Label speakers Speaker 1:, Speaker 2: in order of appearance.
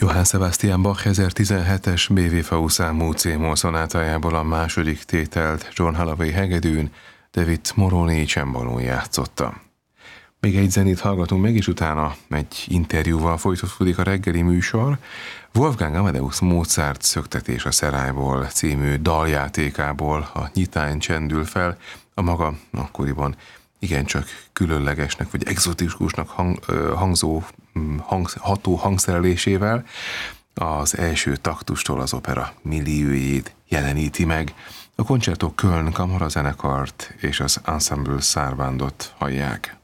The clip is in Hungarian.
Speaker 1: Johann Sebastian Bach 1017-es BWV számú C-moll szonátájából a második tételt John Holloway hegedűn, David Moroni csembalón játszotta. Még egy zenét hallgatunk meg, és utána egy interjúval folytatódik a reggeli műsor. Wolfgang Amadeus Mozart Szöktetés a Szerályból című daljátékából a nyitány csendül fel, a maga akkoriban igencsak különlegesnek vagy egzotikusnak hangzó ható hangszerelésével az első taktustól az opera milliójét jeleníti meg. A Concerto Köln kamarazenekart és az Ensemble Szárbándot hallják.